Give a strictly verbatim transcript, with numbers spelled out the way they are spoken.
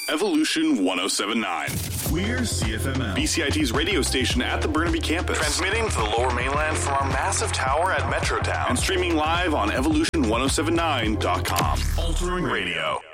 Evolution one oh seven point nine. We're C F M L, B C I T's radio station at the Burnaby campus. Transmitting to the Lower Mainland from our massive tower at Metrotown. And streaming live on evolution ten seventy-nine dot com. Altering Radio.